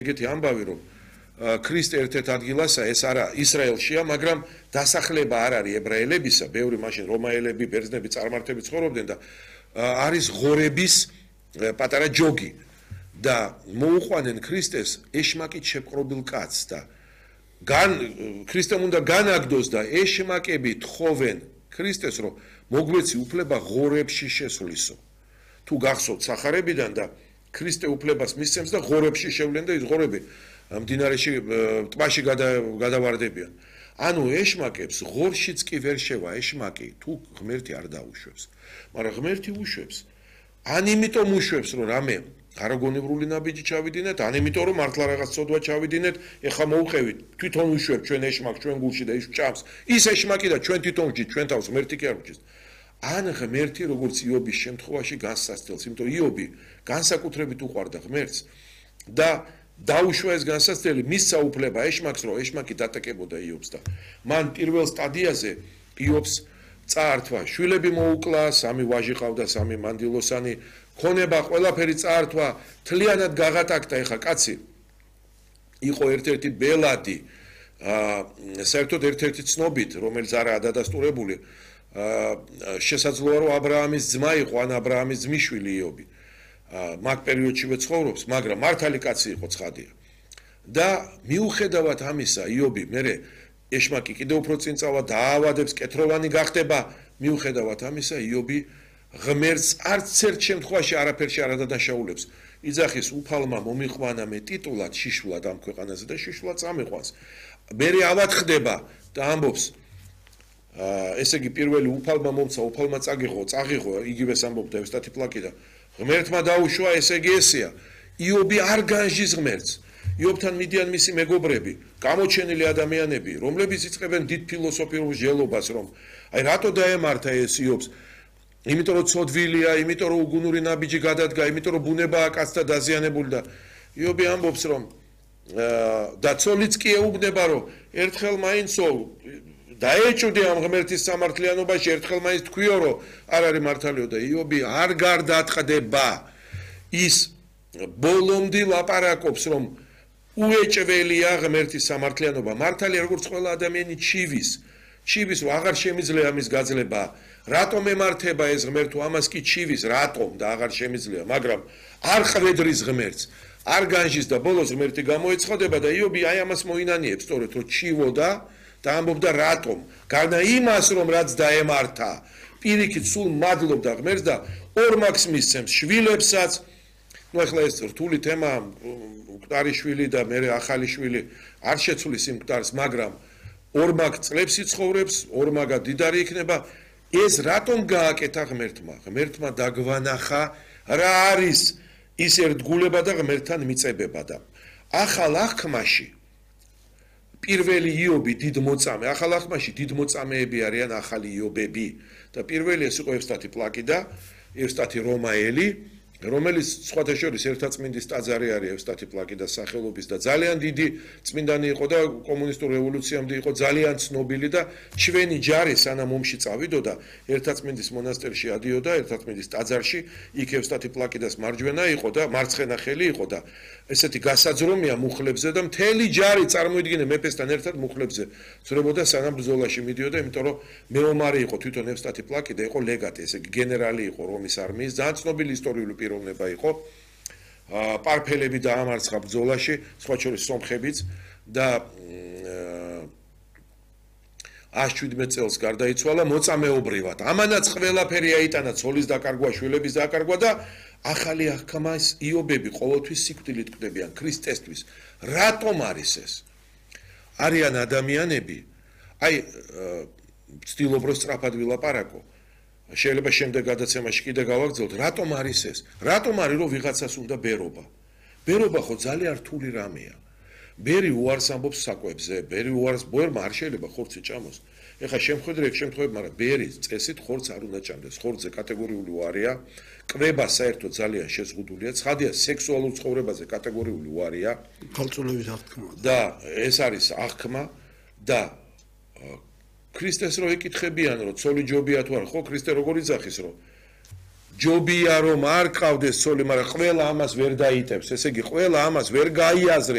ეგეთი ამბავი რომ ქრისტე ერთ-ერთ ადგილასა ეს არა ისრაელშია, მაგრამ დასახლება არ არის ებრაელებისა, ბევრი მაშინ რომაელები, ბერძნები, წარმართები ცხოვრობდნენ და არის ღორების პატარა ჯოგი და მოუყვანენ ქრისტეს ეშმაკით შეპყრობილ კაცს და ქრისტემ უნდა განაგდოს და ეშმაკები თხოვენ ქრისტეს რომ მოგვეცი უფლება ღორებში შესვლისო. თუ გახსოვთ სახარებიდან და ქრისტე უფლებას მისცემს და ღორებში შევლენ და ის ღორები მდინარეში ტბაში გადავარდებიან. ანუ ეშმაკებს ღორშიც კი ვერ შევა ეშმაკი თუ ღმერთი არ დაუშვებს. მაგრამ ღმერთი უშვებს. ან იმიტომ უშვებს რომ რამე არაგონევრული ნაბიჯი ჩავიდინეთ, ან იმიტომ რომ მართლა რაღაც ცოდვა ჩავიდინეთ, ეხლა მოუყევით, თვითონ უშვებ ჩვენ ეშმაკს ჩვენ გულში და ის ჭამს. ის ეშმაკი და ჩვენ თვითონ ვჭით, ჩვენ თავს ღმერთი კი არ ვჭის. ან ღმერთი როგორც იობის შემთხვევაში განსაცდელს, იმიტომ იობი განსაკუთრებით უყვარდა ღმერთს და დაუშვა ეს განსაცდელი, მისცა უფლება ეშმაკს, რომ ეშმაკი დატაკებოდა იობს და მან პირველ სტადიაზე იობს წაართვა, შვილები მოუკლა, 3 ვაჟი ყავდა, 3 მანდილოსანი, ქონება ყველაფერი წაართვა, თლიანად გაღატაკდა ეხა კაცი. იყო ერთ-ერთი ბელადი, საერთოდ ერთ-ერთი ცნობით, რომელიც არაა დადასტურებული, შესაძლოა რომ აბრაამის ძმა იყო, ან აბრაამის ძმისშვილი იობი. მაგ პერიოდშივე ცხოვრობს, მაგრამ მართალი კაცი იყო ცხადია. და მიუხედავად ამისა, იობი მერე ეშმაკი კიდევ უფრო წინ წავა, დაავადებს, კეთროვანი გახდება, მიუხედავად ამისა, იობი ღმერთს არც ერთ შემთხვევაში არაფერში არ ადანაშაულებს. იძახის უფალმა მომიყვანა მე ტიტულად შიშულად ამ ქვეყანაზე და შიშულად წამიყვანს. მერე ავათხდება და ამბობს ესე იგი პირველი უფალმა მომცა, უფალმა წაღიღო, იგივეს ამბობდა ევსტათი პლაკი და ღმერთმა დაუშვა, ესე იგი ესეა. იობი არ განჟის ღმერთს. იობთან მიდიან მისი მეგობრები, გამოჩენილი ადამიანები, რომლებიც იწყებენ დიდ ფილოსოფიურ მსჯელობას, რომ აი რატო დაემართა ეს იობს? იმიტომ რომ ცოდვილია, იმიტომ რომ უგუნური ნაბიჯი გადადგა, იმიტომ რომ ბუნებაა კაცთა დაზიანებული და იობი ამბობს რომ და ცოლიც კი ეუბნება რომ ერთხელ მაინცო დაეჭვდე ამ ღმერთის სამართლიანობაში, ერთხელ მაინც თქვიო რომ არ არის მართალიო და იობი არ გარდაატყდება. ის ბოლომდე ლაპარაკობს რომ უეჭველია ღმერთის სამართლიანობა. მართალია როგორც ყველა ადამიანი ჩივის რომ აღარ შემიძლია ამის გაძლება. რატომ ემართება ეს ღმერთო ამას კი ჩივის, რატომ და აღარ შემიძლია, მაგრამ არ ხვედრის ღმერთს, არ განჟის და ბოლოს ღმერთი გამოეცხადება და იობი აი ამას მოინანიებს, სწორედ რომ ჩივოდა და ამბობდა რატომ? გარდა იმას რომ რაც დაემართა, პირიქით სულ მადლობდა ღმერთს და ორმაგს მისცემს შვილებსაც. ნუ ახლა ეს რთული თემა, მკვდარი შვილი და მე ახალი შვილი არ შეცვლის იმ მკვდარს, მაგრამ ორმაგ წლებს იცხოვრებს, ორმაგა დიდარი იქნება. ეს რატომ გააკეთა ღმერთმა? ღმერთმა დაგვანახა რა არის ის ერთგულება და ღმერთთან მიწებება და ახალ აღქმაში პირველი იობი დიდ მოწამე, ახალ აღქმაში დიდ მოწამეები არიან ახალი იობები და პირველი ეს იყო ევსტათი პლაკი და ევსტათი რომაელი, რომელიც სხვათა შორის ერთაწმინდის ტაძარი არის ევსტათი პლაკი და სახელობის და ძალიან დიდი წმინდანი იყო და კომუნისტურ რევოლუციამდე იყო ძალიან ცნობილი და ჩვენი ჯარი სანამ ომში წავიდოდა ერთაწმინდის მონასტერში ადიოდა ერთაწმინდის ტაძარში, იქ ევსტათი პლაკიდას მარჯვენა იყო და მარცხენა ხელი იყო და ესეთი გასაძრომია მუხლებზე და მთელი ჯარი წარმოიდგინე მეფესთან ერთად მუხლებზე ძრებოდა სანამ ბრძოლაში მიდიოდა, იმიტომ რომ მეომარი იყო თვითონ ევსტათი პლაკი და იყო ლეგატი, ესე იგი გენერალი იყო რომის არმიის, ძალიან ცნობილი ისტორიული პიროვნება იყო. პარფელები დაამარცხა ბრძოლაში, სხვა შორის სომხებიც და 117 წელს გარდაიცვალა მოწამეობრივად. ამანაც ყველაფერი აიტანა, ცოლის დაკარგვა, შვილების დაკარგვა და ახალი აღქმას იობები ყოველთვის სიკვდილით კვდებიან ქრისტესთვის. რატომ არის ეს? არიან ადამიანები, აი ვცდილობ რომ სწრაფად ვილაპარაკო. შეიძლება შემდეგ გადაცემაში კიდე გავაგრძელოთ, რატომ არის ეს? რატომ არის რომ ვიღაცას უნდა ბერობა? ბერობა ხო ძალიან რთული რამეა. ბერი უარს ამბობს საკვებზე, ბერი უარს ბერმა არ შეიძლება ხორცი ჭამოს. ეხლა შემხედრე ეგ შემთხვევები, მაგრამ ბერის წესით ხორცს არ უნდა ჭამდეს. ხორცზე კატეგორიული უარია, კვება საერთოდ ძალიან შეზღუდულია, ცხადია სექსუალურ ცხოვრებაზე კატეგორიული უარია. ქალწულების აღქმა. და ეს არის აღქმა და ქრისტეს რო ეკითხებიან რომ ცოლი ჯობია თუ არა, ხო ქრისტე როგორ იძახის რომ ჯობია რომ არ ყავდეს ცოლი, მაგრამ ყველა ამას ვერ დაიტევს, ესე იგი ყველა ამას ვერ გაიაზრებს.